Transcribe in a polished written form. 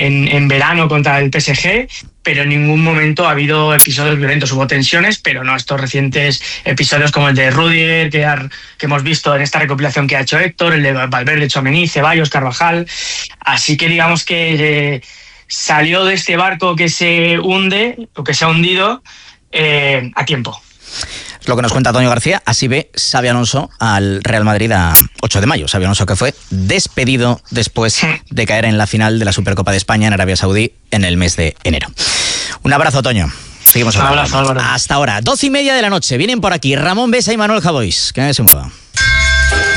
en verano contra el PSG, pero en ningún momento ha habido episodios violentos. Hubo tensiones, pero no estos recientes episodios como el de Rudiger, que hemos visto en esta recopilación que ha hecho Héctor, el de Valverde, Tchouaméni, Ceballos, Carvajal. Así que digamos que salió de este barco que se hunde, o que se ha hundido, a tiempo. Es lo que nos cuenta Toño García. Así ve Xabi Alonso al Real Madrid a 8 de mayo. Xabi Alonso, que fue despedido después de caer en la final de la Supercopa de España en Arabia Saudí en el mes de enero. Un abrazo, Toño. Seguimos hablando. Un abrazo, Álvaro. Hasta ahora, 12:30 de la noche. Vienen por aquí Ramón Besa y Manuel Javois. Que nadie se mueva.